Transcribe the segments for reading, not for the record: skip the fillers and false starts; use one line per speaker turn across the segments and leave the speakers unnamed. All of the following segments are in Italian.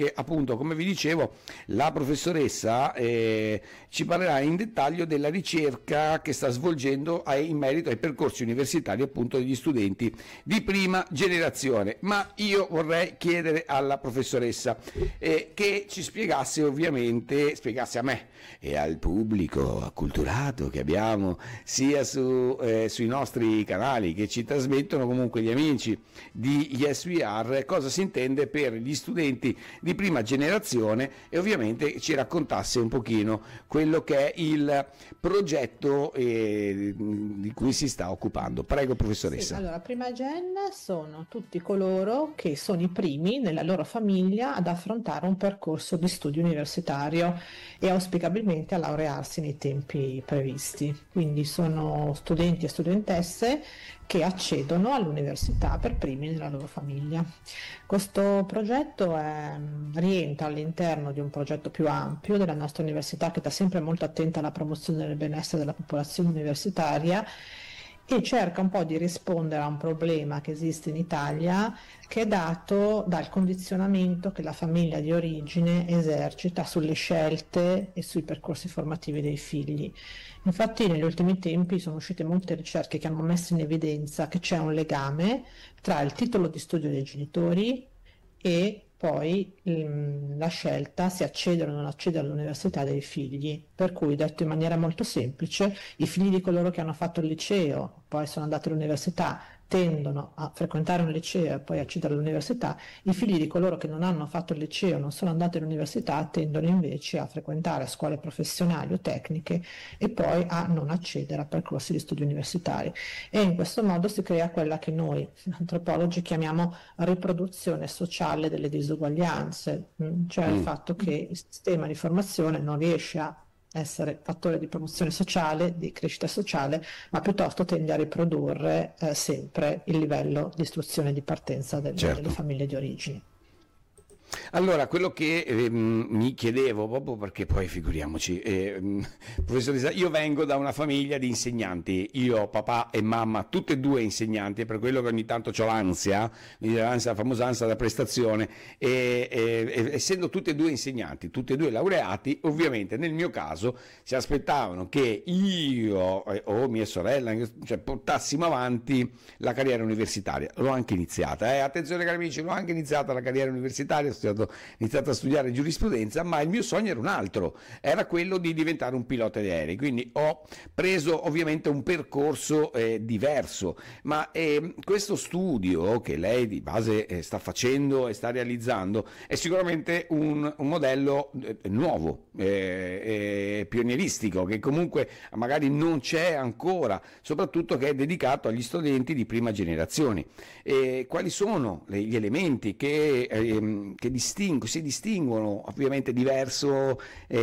che appunto, come vi dicevo, la professoressa ci parlerà in dettaglio della ricerca che sta svolgendo in merito ai percorsi universitari appunto degli studenti di prima generazione. Ma io vorrei chiedere alla professoressa che ci spiegasse, ovviamente, spiegasse a me e al pubblico acculturato che abbiamo sia sui nostri canali che ci trasmettono comunque gli amici di YesWeAre, cosa si intende per gli studenti di prima generazione, e ovviamente ci raccontasse un pochino quello che è il progetto di cui si sta occupando. Prego, professoressa.
Sì, allora, prima gen sono tutti coloro che sono i primi nella loro famiglia ad affrontare un percorso di studio universitario e auspicabilmente a laurearsi nei tempi previsti. Quindi sono studenti e studentesse che accedono all'università per primi nella loro famiglia. Questo progetto rientra all'interno di un progetto più ampio della nostra università, che sta sempre molto attenta alla promozione del benessere della popolazione universitaria e cerca un po' di rispondere a un problema che esiste in Italia, che è dato dal condizionamento che la famiglia di origine esercita sulle scelte e sui percorsi formativi dei figli. Infatti negli ultimi tempi sono uscite molte ricerche che hanno messo in evidenza che c'è un legame tra il titolo di studio dei genitori e poi la scelta se accedere o non accedere all'università dei figli. Per cui, detto in maniera molto semplice, i figli di coloro che hanno fatto il liceo, poi sono andati all'università, tendono a frequentare un liceo e poi accedere all'università. I figli di coloro che non hanno fatto il liceo, non sono andati all'università, tendono invece a frequentare scuole professionali o tecniche e poi a non accedere a percorsi di studi universitari. E in questo modo si crea quella che noi antropologi chiamiamo riproduzione sociale delle disuguaglianze, cioè il fatto che il sistema di formazione non riesce a essere fattore di promozione sociale, di crescita sociale, ma piuttosto tende a riprodurre sempre il livello di istruzione di partenza delle famiglie di origine.
Allora, quello che mi chiedevo, proprio perché poi figuriamoci, professoressa, io vengo da una famiglia di insegnanti, io, papà e mamma, tutte e due insegnanti, per quello che ogni tanto ho l'ansia, la famosa ansia da prestazione, essendo tutte e due insegnanti, tutte e due laureati, ovviamente nel mio caso si aspettavano che io o mia sorella, cioè, portassimo avanti la carriera universitaria. L'ho anche iniziata, attenzione cari amici, l'ho anche iniziata la carriera universitaria, ho iniziato a studiare giurisprudenza, ma il mio sogno era un altro, era quello di diventare un pilota di aerei, quindi ho preso ovviamente un percorso diverso, ma questo studio che lei di base sta facendo e sta realizzando è sicuramente un modello nuovo, pionieristico, che comunque magari non c'è ancora, soprattutto che è dedicato agli studenti di prima generazione. Quali sono gli elementi che si distinguono ovviamente diverso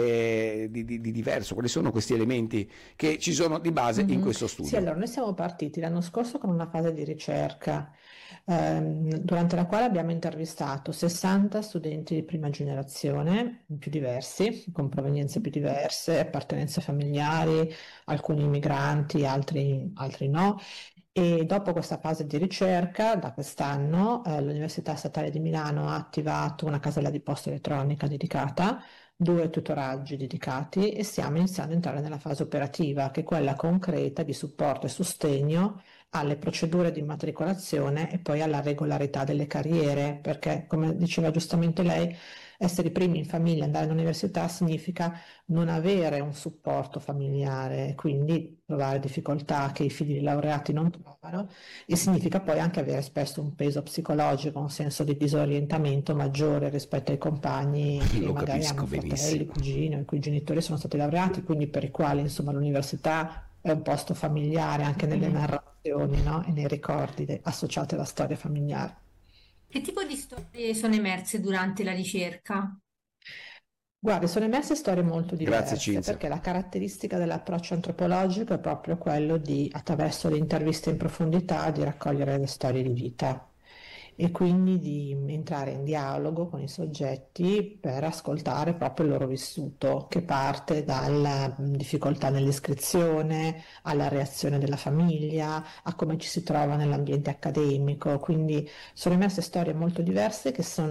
di diverso? Quali sono questi elementi che ci sono di base in questo studio?
Sì, allora noi siamo partiti l'anno scorso con una fase di ricerca durante la quale abbiamo intervistato 60 studenti di prima generazione più diversi, con provenienze più diverse, appartenenze familiari, alcuni immigranti, altri no. E dopo questa fase di ricerca, da quest'anno, l'Università Statale di Milano ha attivato una casella di posta elettronica dedicata, 2 tutoraggi dedicati e stiamo iniziando ad entrare nella fase operativa, che è quella concreta di supporto e sostegno alle procedure di immatricolazione e poi alla regolarità delle carriere, perché come diceva giustamente lei, essere i primi in famiglia, andare all'università significa non avere un supporto familiare, quindi trovare difficoltà che i figli di laureati non trovano, e significa poi anche avere spesso un peso psicologico, un senso di disorientamento maggiore rispetto ai compagni che
Lo
magari hanno fratelli, cugini, i cui genitori sono stati laureati, quindi per i quali insomma l'università è un posto familiare anche nelle narrazioni, no? E nei ricordi associati alla storia familiare.
Che tipo di storie sono emerse durante la ricerca?
Guardi, sono emerse storie molto
Grazie,
diverse
Cinzia.
perché la caratteristica dell'approccio antropologico è proprio quello di, attraverso le interviste in profondità, di raccogliere le storie di vita e quindi di entrare in dialogo con i soggetti per ascoltare proprio il loro vissuto, che parte dalla difficoltà nell'iscrizione, alla reazione della famiglia, a come ci si trova nell'ambiente accademico. Quindi sono emerse storie molto diverse che sono